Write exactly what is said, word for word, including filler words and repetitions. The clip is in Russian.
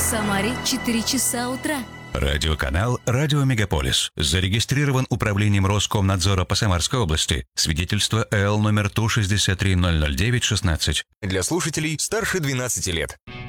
Самаре четыре часа утра. Радиоканал «Радио Мегаполис». Зарегистрирован Управлением Роскомнадзора по Самарской области. Свидетельство Л номер Ту шестьдесят три ноль ноль девять шестнадцать. Для слушателей старше двенадцати лет.